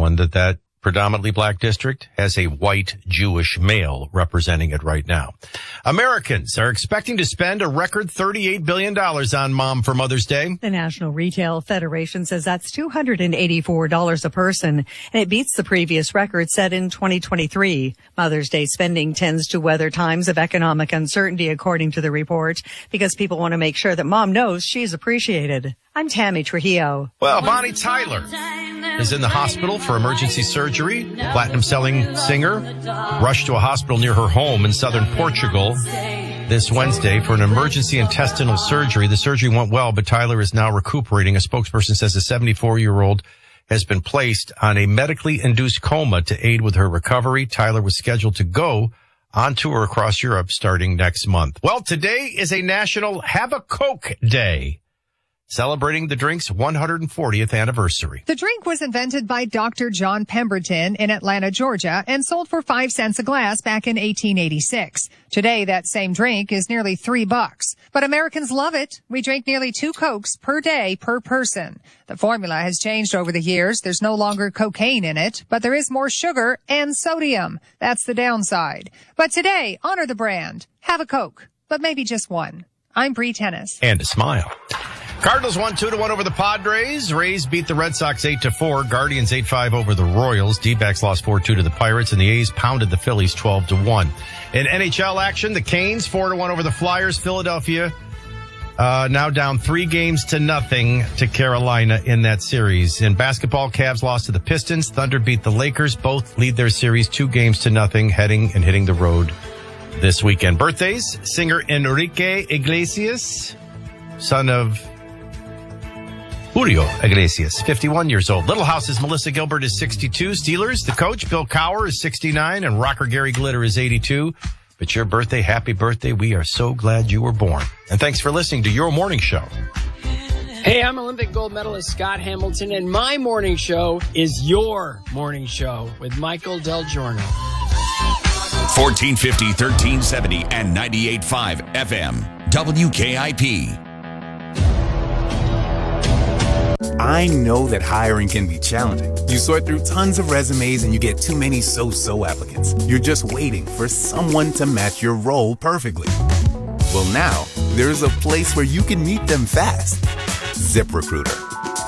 everyone that predominantly black district has a white Jewish male representing it right now. Americans are expecting to spend a record $38 billion on Mom for Mother's Day. The National Retail Federation says that's $284 a person, and it beats the previous record set in 2023. Mother's Day spending tends to weather times of economic uncertainty, according to the report, because people want to make sure that Mom knows she's appreciated. I'm Tammy Trujillo. Well, Bonnie Tyler is in the hospital for emergency surgery. Platinum-selling singer rushed to a hospital near her home in southern Portugal this Wednesday for an emergency intestinal surgery. The surgery went well, but Tyler is now recuperating. A spokesperson says the 74-year-old has been placed on a medically induced coma to aid with her recovery. Tyler was scheduled to go on tour across Europe starting next month. Well, today is a National Have a Coke Day, celebrating the drink's 140th anniversary. The drink was invented by Dr. John Pemberton in Atlanta, Georgia, and sold for 5 cents a glass back in 1886. Today, that same drink is nearly $3. But Americans love it. We drink nearly 2 Cokes per day per person. The formula has changed over the years. There's no longer cocaine in it, but there is more sugar and sodium. That's the downside. But today, honor the brand. Have a Coke, but maybe just one. I'm Bree Tennis. And a smile. Cardinals won 2-1 over the Padres. Rays beat the Red Sox 8-4. Guardians 8-5 over the Royals. D-backs lost 4-2 to the Pirates, and the A's pounded the Phillies 12-1. In NHL action, the Canes 4-1 over the Flyers. Philadelphia now down 3-0 to Carolina in that series. In basketball, Cavs lost to the Pistons. Thunder beat the Lakers. Both lead their series 2-0, hitting the road this weekend. Birthdays: singer Enrique Iglesias, son of Julio Iglesias, 51 years old. Little House's Melissa Gilbert is 62. Steelers, the coach, Bill Cowher, is 69, and rocker Gary Glitter is 82. But your birthday, happy birthday. We are so glad you were born. And thanks for listening to Your Morning Show. Hey, I'm Olympic gold medalist Scott Hamilton, and my morning show is your morning show with Michael Del Giorno. 1450, 1370, and 98.5 FM, WKIP. I know that hiring can be challenging. You sort through tons of resumes and you get too many so-so applicants. You're just waiting for someone to match your role perfectly. Well, now, there's a place where you can meet them fast. ZipRecruiter.